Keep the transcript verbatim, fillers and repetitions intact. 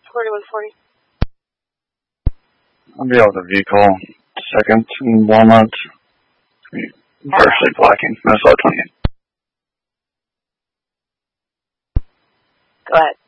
forty-one forty. I'll be out with a vehicle. Second in Walnut. Partially blocking. Minnesota twenty-eight. Go ahead.